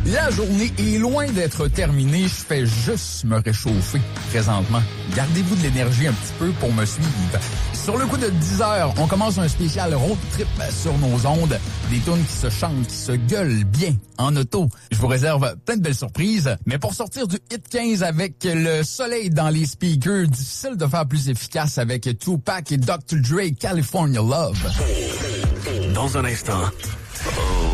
La journée est loin d'être terminée. Je fais juste me réchauffer présentement. Gardez-vous de l'énergie un petit peu pour me suivre. Sur le coup de 10 heures, on commence un spécial road trip sur nos ondes. Des tunes qui se chantent, qui se gueulent bien en auto. Je vous réserve plein de belles surprises. Mais pour sortir du Hit 15 avec le soleil dans les speakers, difficile de faire plus efficace avec Tupac et Dr. Dre, California Love. Dans un instant...